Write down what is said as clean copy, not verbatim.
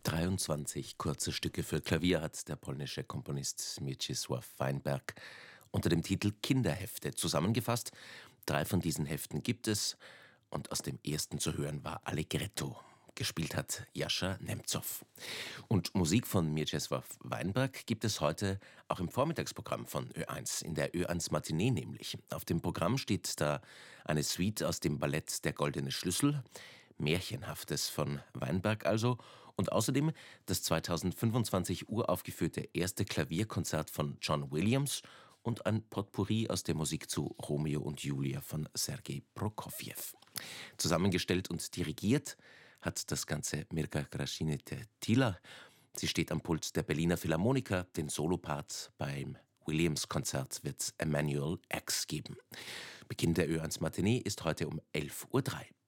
23 kurze Stücke für Klavier hat der polnische Komponist Mieczysław Weinberg unter dem Titel Kinderhefte zusammengefasst. 3 von diesen Heften gibt es und aus dem ersten zu hören war Allegretto. Gespielt hat Jascha Nemzow. Und Musik von Mieczysław Weinberg gibt es heute auch im Vormittagsprogramm von Ö1, in der Ö1 Matinee nämlich. Auf dem Programm steht da eine Suite aus dem Ballett Der goldene Schlüssel, Märchenhaftes von Weinberg also, und außerdem das 2025 uraufgeführte erste Klavierkonzert von John Williams und ein Potpourri aus der Musik zu Romeo und Julia von Sergei Prokofjew. Zusammengestellt und dirigiert hat das Ganze Mirka Krasznite-Tila. Sie steht am Pult der Berliner Philharmoniker. Den Solopart beim Williams-Konzert wird Emanuel X geben. Beginn der Ö1 Matinee ist heute um 11:03 Uhr.